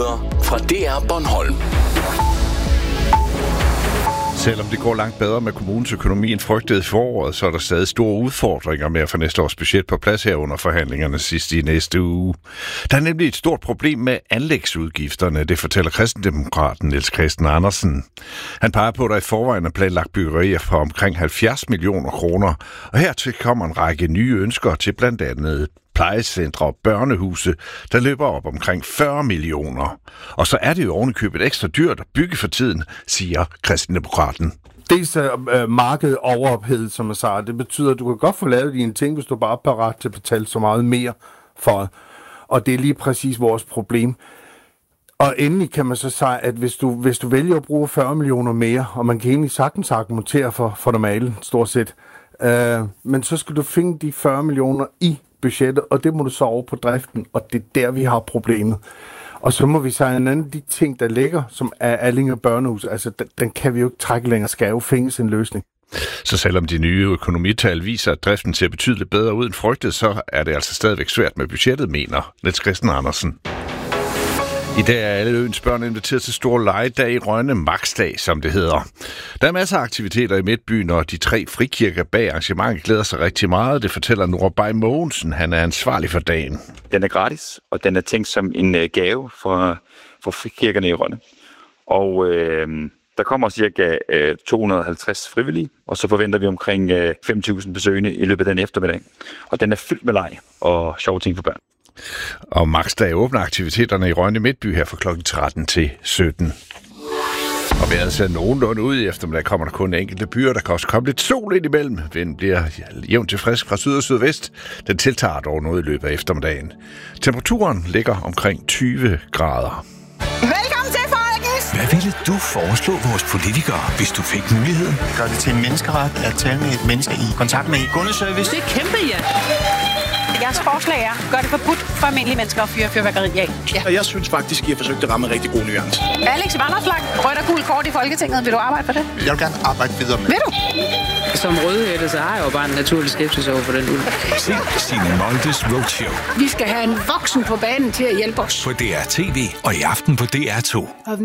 Nyheder fra DR Bornholm. Selvom det går langt bedre med kommunens økonomi end frygtet i foråret, så er der stadig store udfordringer med at få næste års budget på plads her under forhandlingerne sidst i næste uge. Der er nemlig et stort problem med anlægsudgifterne, det fortæller kristendemokraten Niels Christen Andersen. Han peger på, at der i forvejen er planlagt byggerier for omkring 70 millioner kroner, og hertil kommer en række nye ønsker til blandt andet plejecentre og børnehuse, der løber op omkring 40 millioner. Og så er det jo ovenikøbet ekstra dyrt at bygge for tiden, siger kristendemokraten. Dels er markedet overophedet, som jeg sagde. Det betyder, at du kan godt få lavet dine ting, hvis du bare er parat til at betale så meget mere for. Og det er lige præcis vores problem. Og endelig kan man så sige, at hvis du vælger at bruge 40 millioner mere, og man kan egentlig sagtens argumentere for normalen, stort set, men så skal du finde de 40 millioner i budgettet, og det må du så over på driften, og det er der, vi har problemet. Og så må vi sige, en anden af de ting, der ligger, som er Allinge børnehus, altså den kan vi jo ikke trække længere, skal jo findes en løsning. Så selvom de nye økonomital viser, at driften ser betydeligt bedre ud end frygtet, så er det altså stadigvæk svært med budgettet, mener Niels Christen Andersen. I dag er alle øens børn inviteret til stor legedag i Rønne, Maxdag, som det hedder. Der er masser af aktiviteter i Midtbyen, og de 3 frikirker bag arrangementet glæder sig rigtig meget. Det fortæller Nora Bay Mogensen. Han er ansvarlig for dagen. Den er gratis, og den er tænkt som en gave for frikirkerne i Rønne. Og der kommer cirka 250 frivillige, og så forventer vi omkring 5.000 besøgende i løbet af den eftermiddag. Og den er fyldt med leg og sjove ting for børn. Og Maxdag åbner aktiviteterne i Rønne Midtby her fra kl. 13 til 17. Og vejret ser nogenlunde ud i eftermiddag. Kommer der kun enkelte byer. Der kan også komme lidt sol ind imellem. Vinden bliver jævnt til frisk fra syd og sydvest. Den tiltager dog noget i løbet af eftermiddagen. Temperaturen ligger omkring 20 grader. Velkommen til, folkens! Hvad ville du foreslå vores politikere, hvis du fik muligheden? Gør det til en menneskeret at tale med et menneske i kontakt med kundeservice? Det er kæmpe, ja. Jeres forslag er, gør det forbudt for almindelige mennesker at fyre fyrværkeri af. Ja. Og jeg synes faktisk, I har forsøgt at ramme en rigtig god nuance. Alex Vanopslagh, rødt og gult kort i Folketinget. Vil du arbejde for det? Jeg vil gerne arbejde videre med. Vil du? Som rødhætte, så har jeg jo bare en naturlig skepsis over for den ulv. Se Signe Moldes Roadshow. Vi skal have en voksen på banen til at hjælpe os. På DR TV og i aften på DR2.